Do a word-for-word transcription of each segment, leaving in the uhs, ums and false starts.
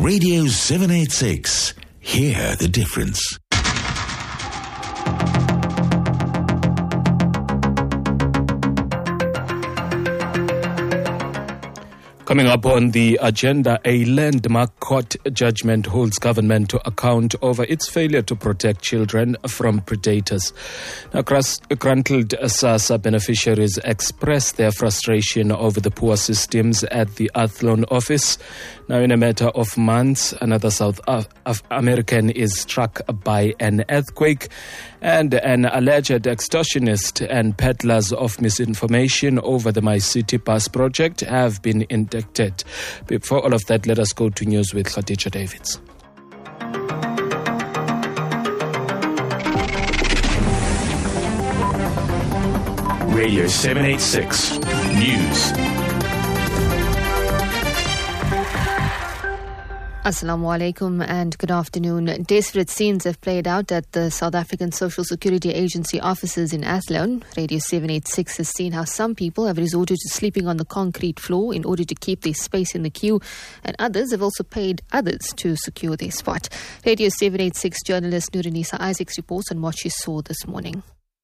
Radio seven eighty-six. Hear the difference. Coming up on the agenda, a landmark court judgment holds government to account over its failure to protect children from predators. Now, disgruntled SASSA beneficiaries expressed their frustration over the poor systems at the Athlone office. Now, in a matter of months, another South American is struck by an earthquake, and an alleged extortionist and peddlers of misinformation over the My City Bus project have been indicted. Before all of that, let us go to news with Khadija Davids. Radio seven eighty-six News. Assalamu alaikum and good afternoon. Desperate scenes have played out at the South African Social Security Agency offices in Athlone. Radio seven eighty-six has seen how some people have resorted to sleeping on the concrete floor in order to keep their space in the queue, and others have also paid others to secure their spot. Radio seven eighty-six journalist Nuranisa Isaacs reports on what she saw this morning.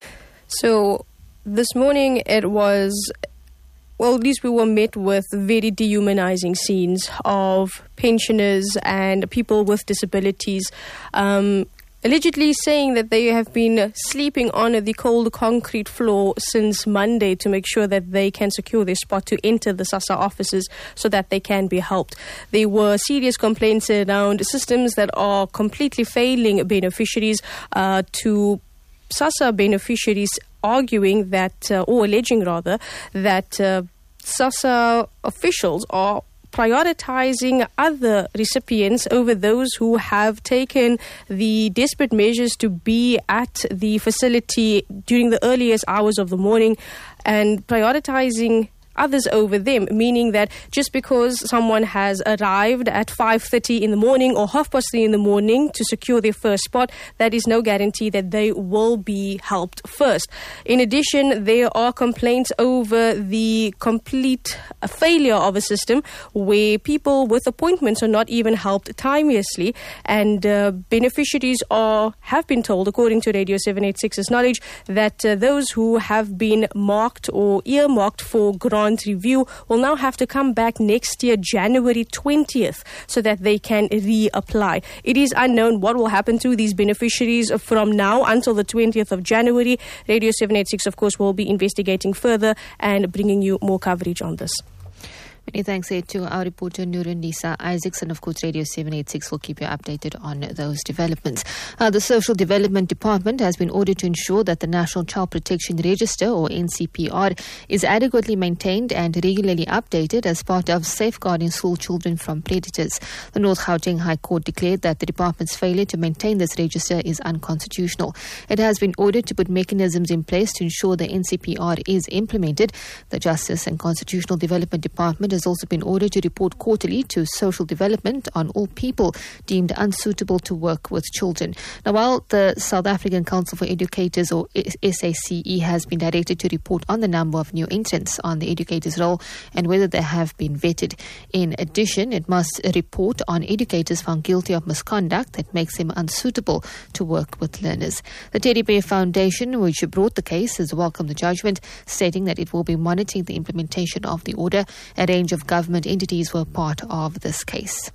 So, this morning it was... Well, at least we were met with very dehumanizing scenes of pensioners and people with disabilities um, allegedly saying that they have been sleeping on the cold concrete floor since Monday to make sure that they can secure their spot to enter the SASSA offices so that they can be helped. There were serious complaints around systems that are completely failing beneficiaries uh, to SASSA beneficiaries arguing that, uh, or alleging rather, that uh, SASSA officials are prioritizing other recipients over those who have taken the desperate measures to be at the facility during the earliest hours of the morning and prioritizing others over them, meaning that just because someone has arrived at five thirty in the morning or half past three in the morning to secure their first spot, that is no guarantee that they will be helped first. In addition, there are complaints over the complete failure of a system where people with appointments are not even helped timeously, and uh, beneficiaries are have been told, according to Radio seven eighty-six's knowledge, that uh, those who have been marked or earmarked for grant review will now have to come back next year, January twentieth, so that they can reapply. It is unknown what will happen to these beneficiaries from now until the twentieth of January. Radio seven eighty-six, of course, will be investigating further and bringing you more coverage on this. Many thanks here to our reporter Nuranisa Isaacs, and of course Radio seven eighty-six will keep you updated on those developments. Uh, the Social Development Department has been ordered to ensure that the National Child Protection Register, or N C P R, is adequately maintained and regularly updated as part of safeguarding school children from predators. The North Gauteng High Court declared that the department's failure to maintain this register is unconstitutional. It has been ordered to put mechanisms in place to ensure the N C P R is implemented. The Justice and Constitutional Development Department has also been ordered to report quarterly to Social Development on all people deemed unsuitable to work with children. Now, while the South African Council for Educators, or S A C E, has been directed to report on the number of new entrants on the educators' role and whether they have been vetted. In addition, it must report on educators found guilty of misconduct that makes them unsuitable to work with learners. The Teddy Bear Foundation, which brought the case, has welcomed the judgment, stating that it will be monitoring the implementation of the order. A range of government entities were part of this case.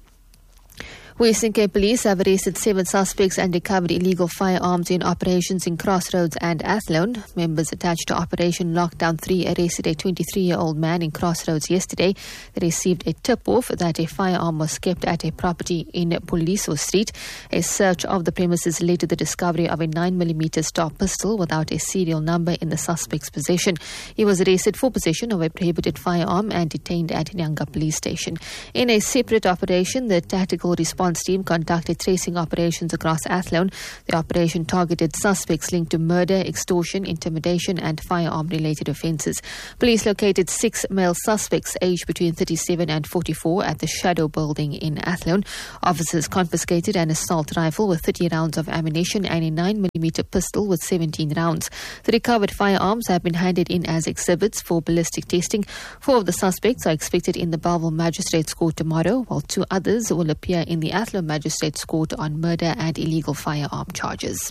Western Cape Police have arrested seven suspects and recovered illegal firearms in operations in Crossroads and Athlone. Members attached to Operation Lockdown three arrested a twenty-three-year-old man in Crossroads yesterday. They received a tip-off that a firearm was kept at a property in Poliso Street. A search of the premises led to the discovery of a nine millimeter stop pistol without a serial number in the suspect's possession. He was arrested for possession of a prohibited firearm and detained at Nyanga Police Station. In a separate operation, the Tactical Response response team conducted tracing operations across Athlone. The operation targeted suspects linked to murder, extortion, intimidation and firearm-related offences. Police located six male suspects aged between thirty-seven and forty-four at the Shadow Building in Athlone. Officers confiscated an assault rifle with thirty rounds of ammunition and a nine millimeter pistol with seventeen rounds. The recovered firearms have been handed in as exhibits for ballistic testing. Four of the suspects are expected in the Bellville Magistrates Court tomorrow, while two others will appear in the Athlone Magistrates Court on murder and illegal firearm charges.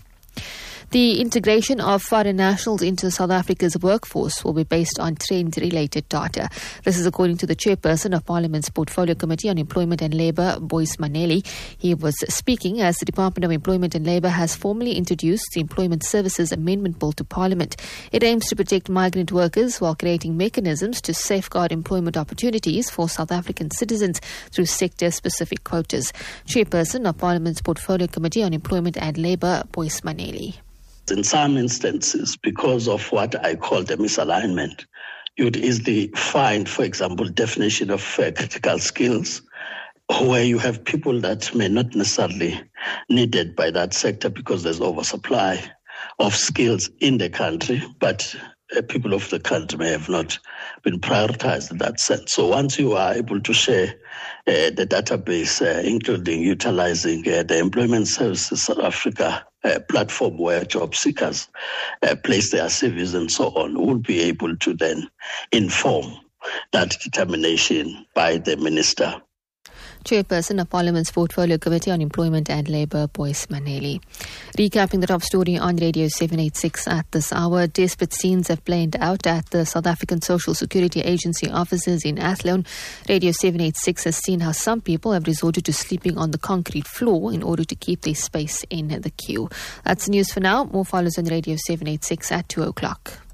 The integration of foreign nationals into South Africa's workforce will be based on trend-related data. This is according to the chairperson of Parliament's Portfolio Committee on Employment and Labour, Boyce Maneli. He was speaking as the Department of Employment and Labour has formally introduced the Employment Services Amendment Bill to Parliament. It aims to protect migrant workers while creating mechanisms to safeguard employment opportunities for South African citizens through sector-specific quotas. Chairperson of Parliament's Portfolio Committee on Employment and Labour, Boyce Maneli. In some instances, because of what I call the misalignment, you'd easily find, for example, definition of uh, critical skills, where you have people that may not necessarily needed by that sector because there's oversupply of skills in the country, but uh, people of the country may have not been prioritized in that sense. So once you are able to share uh, the database, uh, including utilizing uh, the Employment Services South Africa uh, platform where job seekers uh, place their C Vs and so on, will be able to then inform that determination by the minister. Chairperson of Parliament's Portfolio Committee on Employment and Labour, Boyce Maneli. Recapping the top story on Radio seven eighty-six at this hour, desperate scenes have played out at the South African Social Security Agency offices in Athlone. Radio seven eighty-six has seen how some people have resorted to sleeping on the concrete floor in order to keep their space in the queue. That's news for now. More follows on Radio seven eighty-six at two o'clock.